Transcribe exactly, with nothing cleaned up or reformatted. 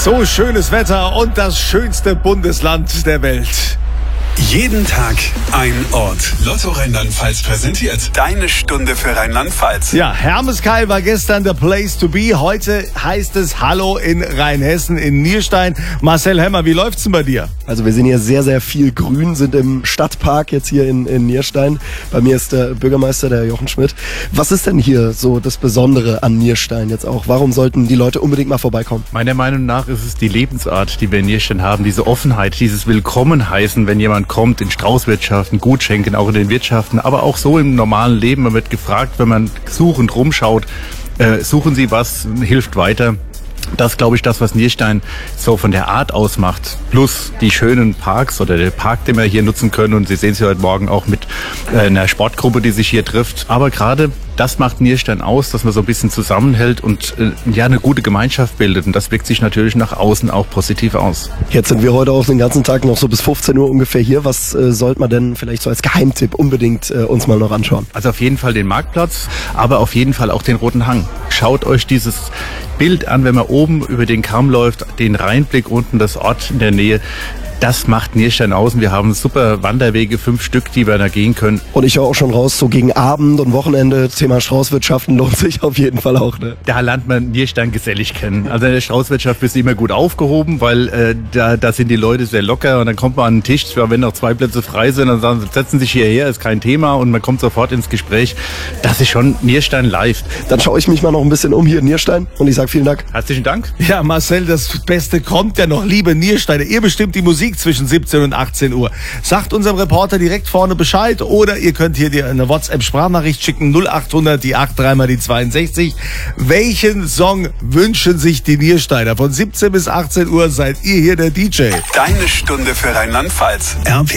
So schönes Wetter und das schönste Bundesland der Welt. Jeden Tag ein Ort. Lotto Rheinland-Pfalz präsentiert deine Stunde für Rheinland-Pfalz. Ja, Hermeskeil war gestern the place to be. Heute heißt es Hallo in Rheinhessen, in Nierstein. Marcel Hemmer, wie läuft's denn bei dir? Also wir sehen hier sehr, sehr viel Grün, sind im Stadtpark jetzt hier in, in Nierstein. Bei mir ist der Bürgermeister, der Jochen Schmidt. Was ist denn hier so das Besondere an Nierstein jetzt auch? Warum sollten die Leute unbedingt mal vorbeikommen? Meiner Meinung nach ist es die Lebensart, die wir in Nierstein haben. Diese Offenheit, dieses Willkommenheißen, wenn jemand kommt in Straußwirtschaften, Gutschenken, auch in den Wirtschaften, aber auch so im normalen Leben. Man wird gefragt, wenn man suchend rumschaut, äh, suchen Sie was, hilft weiter. Das glaube ich, das, was Nierstein so von der Art ausmacht, plus die schönen Parks oder der Park, den wir hier nutzen können. Und Sie sehen es ja heute Morgen auch mit äh, einer Sportgruppe, die sich hier trifft. Aber gerade das macht Nierstein aus, dass man so ein bisschen zusammenhält und äh, ja eine gute Gemeinschaft bildet. Und das wirkt sich natürlich nach außen auch positiv aus. Jetzt sind wir heute auch den ganzen Tag noch so bis fünfzehn Uhr ungefähr hier. Was äh, sollte man denn vielleicht so als Geheimtipp unbedingt äh, uns mal noch anschauen? Also auf jeden Fall den Marktplatz, aber auf jeden Fall auch den Roten Hang. Schaut euch dieses Bild an, wenn man oben über den Kamm läuft, den Rheinblick unten, das Ort in der Nähe. Das macht Nierstein aus und wir haben super Wanderwege, fünf Stück, die wir da gehen können. Und ich höre auch schon raus, so gegen Abend und Wochenende, Thema Straußwirtschaften lohnt sich auf jeden Fall auch. Ne? Da lernt man Nierstein gesellig kennen. Also in der Straußwirtschaft bist du immer gut aufgehoben, weil äh, da, da sind die Leute sehr locker und dann kommt man an den Tisch, wenn noch zwei Plätze frei sind, dann sagen sie, setzen sich hierher, ist kein Thema und man kommt sofort ins Gespräch. Das ist schon Nierstein live. Dann schaue ich mich mal noch ein bisschen um hier in Nierstein und ich sage vielen Dank. Herzlichen Dank. Ja, Marcel, das Beste kommt ja noch, liebe Niersteiner. Ihr bestimmt die Musik zwischen siebzehn und achtzehn Uhr. Sagt unserem Reporter direkt vorne Bescheid oder ihr könnt hier dir eine WhatsApp-Sprachnachricht schicken, null achthundert, die acht, dreimal die zweiundsechzig. Welchen Song wünschen sich die Niersteiner? Von siebzehn bis achtzehn Uhr seid ihr hier der D J. Deine Stunde für Rheinland-Pfalz. R P